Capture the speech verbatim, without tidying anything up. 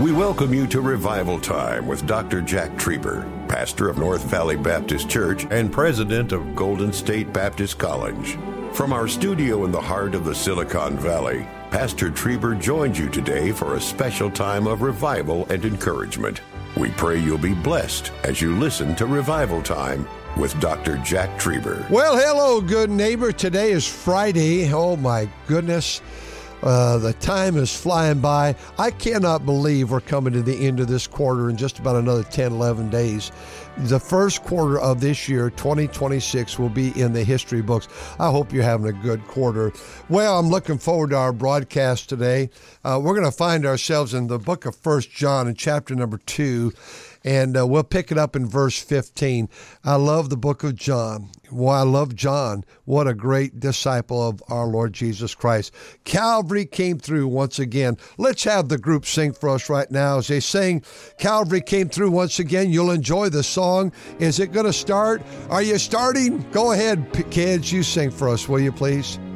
We welcome you to Revival Time with Doctor Jack Trieber, pastor of North Valley Baptist Church and president of Golden State Baptist College. From our studio in the heart of the Silicon Valley, Pastor Trieber joins you today for a special time of revival and encouragement. We pray you'll be blessed as you listen to Revival Time with Doctor Jack Trieber. Well, hello, good neighbor. Today is Friday. Oh, my goodness. Uh, the time is flying by. I cannot believe we're coming to the end of this quarter in just about another ten, eleven days. The first quarter of this year, twenty twenty-six, will be in the history books. I hope you're having a good quarter. Well, I'm looking forward to our broadcast today. Uh, we're going to find ourselves in the book of First John in chapter number two. And uh, we'll pick it up in verse fifteen. I love the book of John. Well, I love John. What a great disciple of our Lord Jesus Christ. Calvary came through once again. Let's have the group sing for us right now. As they sing, Calvary came through once again. You'll enjoy the song. Is it going to start? Are you starting? Go ahead, kids. You sing for us, will you please?